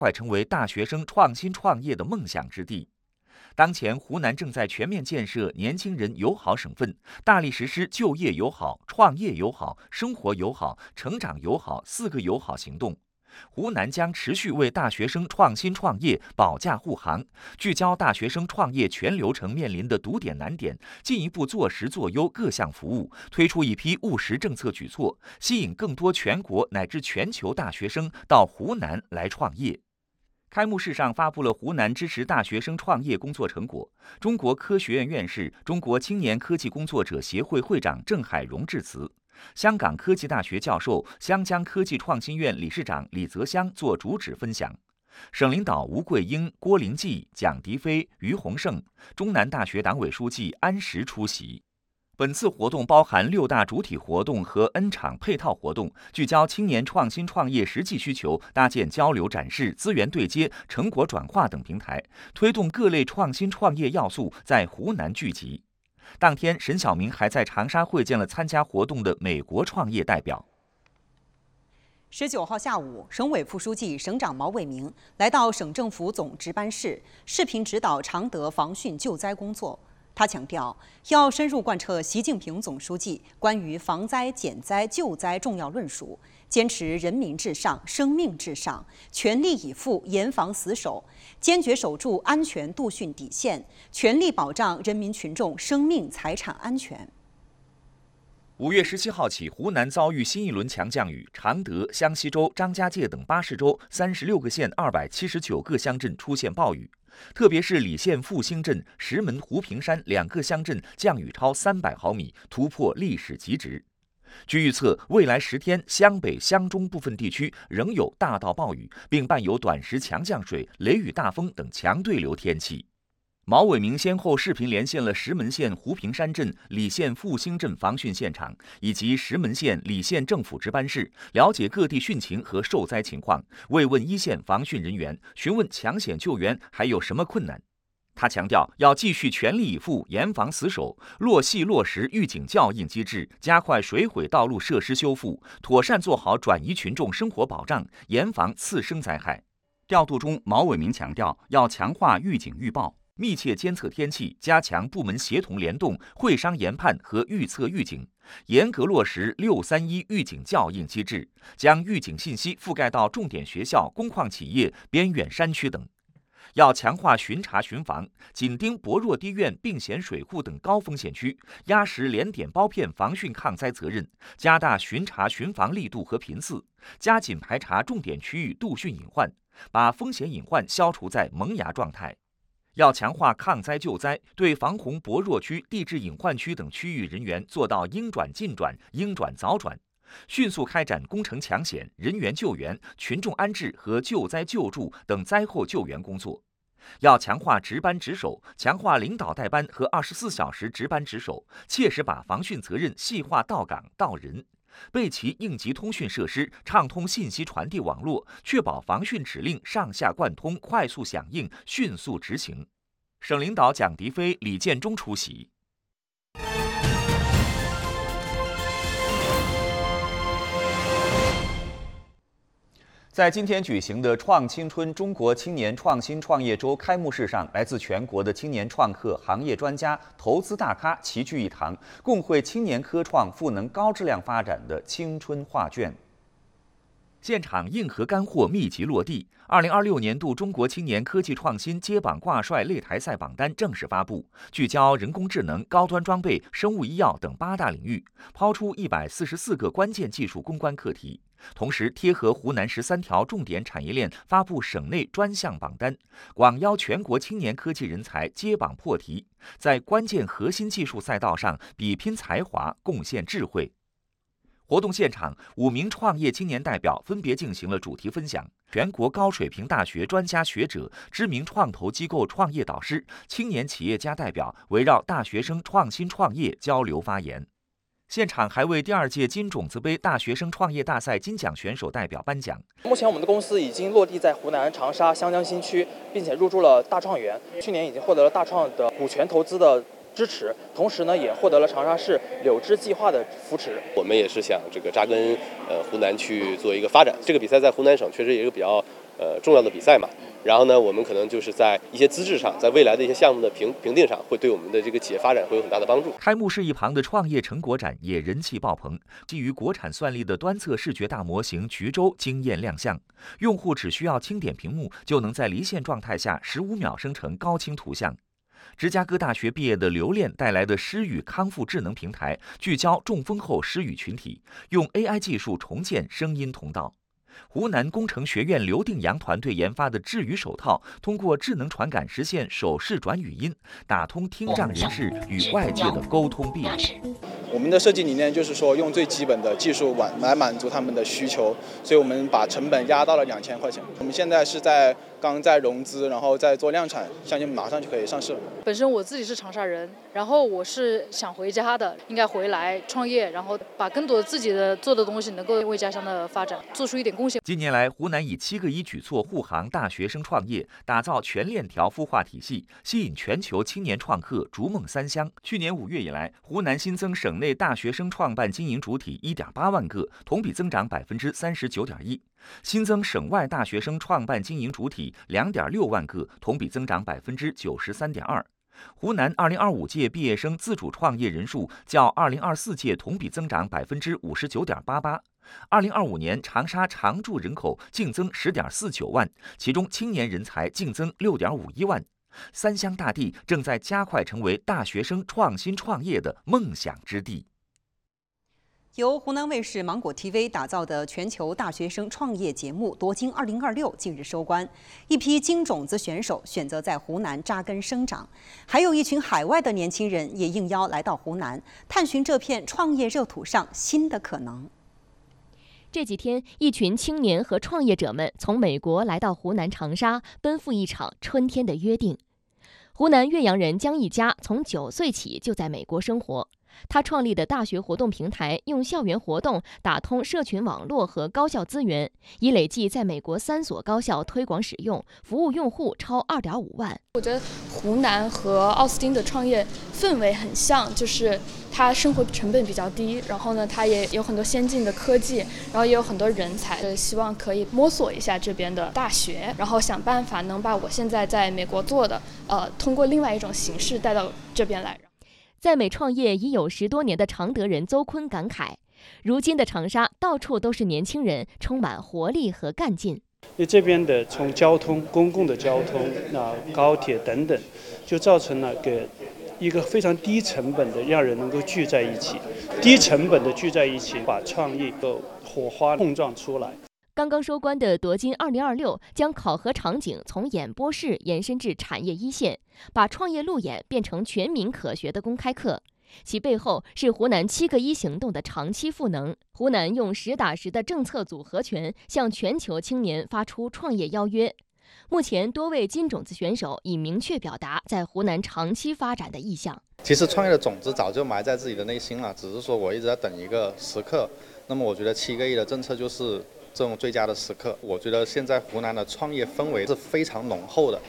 快成为大学生创新创业的梦想之地。当前，湖南正在全面建设年轻人友好省份，大力实施就业友好、创业友好、生活友好、成长友好4个友好行动。湖南将持续为大学生创新创业保驾护航，聚焦大学生创业全流程面临的堵点难点，进一步做实做优各项服务，推出一批务实政策举措，吸引更多全国乃至全球大学生到湖南来创业。开幕式上发布了湖南支持大学生创业工作成果。中国科学院院士、中国青年科技工作者协会会长郑海荣致辞。香港科技大学教授、湘江科技创新院理事长李泽湘作主旨分享。省领导吴桂英、郭灵济、蒋迪飞、于洪胜，中南大学党委书记安石出席。本次活动包含6大主体活动和 N 场配套活动，聚焦青年创新创业实际需求，搭建交流展示、资源对接、成果转化等平台，推动各类创新创业要素在湖南聚集。当天，沈晓明还在长沙会见了参加活动的美国创业代表。 19号下午，省委副书记、省长毛伟明来到省政府总值班室，视频指导常德防汛救灾工作。他强调，要深入贯彻习近平总书记关于防灾、减灾、救灾重要论述，坚持人民至上、生命至上，全力以赴严防死守，坚决守住安全度汛底线，全力保障人民群众生命财产安全。 5月17号起，湖南遭遇新一轮强降雨，常德、湘西州、张家界等80州36个县279个乡镇出现暴雨，特别是澧县复兴镇、石门湖平山2个乡镇降雨超300毫米，突破历史极值。据预测，未来10天，湘北、湘中部分地区仍有大到暴雨，并伴有短时强降水、雷雨大风等强对流天气。毛伟明先后视频连线了石门县湖平山镇、澧县复兴镇防汛现场，以及石门县、澧县政府值班室，了解各地汛情和受灾情况，慰问一线防汛人员，询问抢险救援还有什么困难。他强调，要继续全力以赴严防死守，落细落实预警校应机制，加快水毁道路设施修复，妥善做好转移群众生活保障，严防次生灾害。调度中，毛伟明强调，要强化预警预报，密切监测天气，加强部门协同联动、会商研判和预测预警，严格落实631预警校应机制，将预警信息覆盖到重点学校、工矿企业、边远山区等。要强化巡查巡防，紧盯薄弱低院、并险水库等高风险区，压实连点包片防汛抗灾责任，加大巡查巡防力度和频次，加紧排查重点区域杜汛隐患，把风险隐患消除在萌芽状态。要强化抗灾救灾，对防洪薄弱区、地质隐患区等区域人员做到应转尽转、应转早转，迅速开展工程抢险、人员救援、群众安置和救灾救助等灾后救援工作。要强化值班值守，强化领导带班和24小时值班值守，切实把防汛责任细化到岗到人，备齐应急通讯设施，畅通信息传递网络，确保防汛指令上下贯通、快速响应、迅速执行。省领导蒋迪飞、李建忠出席。在今天举行的创青春中国青年创新创业周开幕式上，来自全国的青年创客、行业专家、投资大咖齐聚一堂，共绘青年科创赋能高质量发展的青春画卷。现场硬核干货密集落地，2026年度中国青年科技创新接榜挂帅擂台赛榜单正式发布，聚焦人工智能、高端装备、生物医药等8大领域，抛出144个关键技术攻关课题。同时，贴合湖南13条重点产业链，发布省内专项榜单，广邀全国青年科技人才接榜破题，在关键核心技术赛道上比拼才华，贡献智慧。活动现场，5名创业青年代表分别进行了主题分享，全国高水平大学专家学者、知名创投机构创业导师、青年企业家代表围绕大学生创新创业交流发言。现场还为第2届金种子杯大学生创业大赛金奖选手代表颁奖。 目前我们的公司已经落地在湖南长沙、湘江新区，并且入驻了大创园，去年已经获得了大创的股权投资的支持，同时呢，也获得了长沙市柳枝计划的扶持。 我们也是想扎根湖南去做一个发展。这个比赛在湖南省确实也是比较重要的比赛嘛。然后呢，我们可能就是在一些资质上，在未来的一些项目的评定上，会对我们的这个企业发展会有很大的帮助。 开幕式一旁的创业成果展也人气爆棚，基于国产算力的端侧视觉大模型衢州惊艳亮相，用户只需要轻点屏幕，就能在离线状态下15秒生成高清图像。芝加哥大学毕业的刘恋带来的失语康复智能平台，聚焦中风后失语群体，用 AI 技术重建声音通道。湖南工程学院刘定阳团队研发的智语手套，通过智能传感实现手势转语音，打通听障人士与外界的沟通壁垒。 我们的设计理念就是说，用最基本的技术来满足他们的需求，所以我们把成本压到了2000块钱。我们现在是刚在融资，然后在做量产，相信马上就可以上市了。 本身我自己是长沙人，然后我是想回家的，应该回来创业，然后把更多自己的做的东西能够为家乡的发展做出一点贡献。 近年来，湖南以7个1举措护航大学生创业，打造全链条孵化体系，吸引全球青年创客逐梦三乡。去年5月以来，湖南新增省内大学生创办经营主体1.8万个，同比增长39.1%；新增省外大学生创办经营主体2.6万个，同比增长93.2%。湖南2025届毕业生自主创业人数较2024届同比增长59.88%。2025年长沙常住人口净增10.49万，其中青年人才净增6.51万。三乡大地正在加快成为大学生创新创业的梦想之地。 由湖南卫视芒果 TV 打造的全球大学生创业节目《夺金2026》近日收官，一批金种子选手选择在湖南扎根生长，还有一群海外的年轻人也应邀来到湖南，探寻这片创业热土上新的可能。 这几天，一群青年和创业者们从美国来到湖南长沙，奔赴一场春天的约定。湖南岳阳人江一佳从9岁起就在美国生活。他创立的大学活动平台用校园活动打通社群网络和高校资源，已累计在美国3所高校推广使用，服务用户超2.5万。 我觉得湖南和奥斯汀的创业氛围很像，就是它生活成本比较低，然后呢，它也有很多先进的科技，然后也有很多人才。希望可以摸索一下这边的大学，然后想办法能把我现在在美国做的，通过另外一种形式带到这边来。 在美创业已有10多年的常德人邹坤感慨，如今的长沙到处都是年轻人，充满活力和干劲。 因为这边的从交通、公共的交通、高铁等等，就造成了一个非常低成本的让人能够聚在一起，低成本的聚在一起，把创意的火花碰撞出来。 刚刚收官的夺金2026将考核场景从演播室延伸至产业一线，把创业路演变成全民可学的公开课。其背后是湖南7个1行动的长期赋能。湖南用实打实的政策组合拳向全球青年发出创业邀约。目前多位金种子选手已明确表达在湖南长期发展的意向。 其实创业的种子早就埋在自己的内心了，只是说我一直在等一个时刻。那么我觉得7个亿的政策就是这种最佳的时刻。我觉得现在湖南的创业氛围是非常浓厚的，